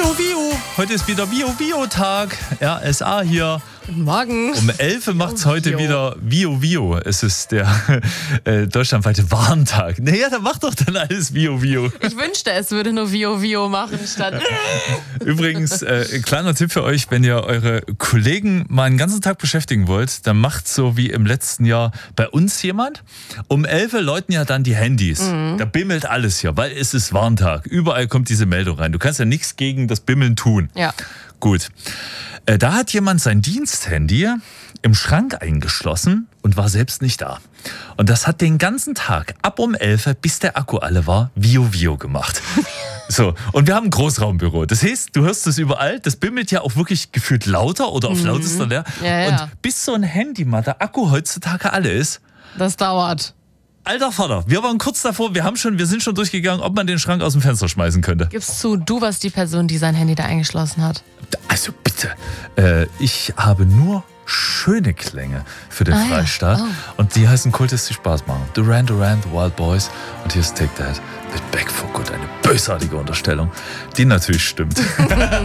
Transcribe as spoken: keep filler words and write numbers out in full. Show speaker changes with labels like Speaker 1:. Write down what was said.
Speaker 1: Vio, Vio. Heute ist wieder Vio, Vio-Tag. R S A hier.
Speaker 2: Guten Morgen.
Speaker 1: Um elf macht es heute wieder Vio, Vio. Es ist der äh, deutschlandweite Warntag. Naja, dann macht doch dann alles Vio, Vio.
Speaker 2: Ich wünschte, es würde nur Vio, Vio machen statt...
Speaker 1: Übrigens, äh, kleiner Tipp für euch, wenn ihr eure Kollegen mal einen ganzen Tag beschäftigen wollt, dann macht so wie im letzten Jahr bei uns jemand. Um elf läuten ja dann die Handys. Mhm. Da bimmelt alles hier, weil es ist Warntag. Überall kommt diese Meldung rein. Du kannst ja nichts gegen das Bimmeln tun.
Speaker 2: Ja.
Speaker 1: Gut. Äh, da hat jemand sein Diensthandy im Schrank eingeschlossen und war selbst nicht da. Und das hat den ganzen Tag, ab um elf, bis der Akku alle war, Vio, Vio gemacht. So, und wir haben ein Großraumbüro. Das heißt, du hörst es überall, das bimmelt ja auch wirklich gefühlt lauter oder auf mhm. lautester leer.
Speaker 2: Ja, ja.
Speaker 1: Und bis so ein Handy mal der Akku heutzutage alle ist,
Speaker 2: das dauert.
Speaker 1: Alter Vater, wir waren kurz davor, wir haben schon, wir sind schon durchgegangen, ob man den Schrank aus dem Fenster schmeißen könnte.
Speaker 2: Gibst zu, du warst die Person, die sein Handy da eingeschlossen hat?
Speaker 1: Also bitte, äh, ich habe nur schöne Klänge für den
Speaker 2: ah,
Speaker 1: Freistaat.
Speaker 2: Ja. Oh.
Speaker 1: Und die heißen Kultis, die Spaß machen. Duran Duran, The Wild Boys. Und hier ist Take That, With Back for Good. Eine bösartige Unterstellung, die natürlich stimmt.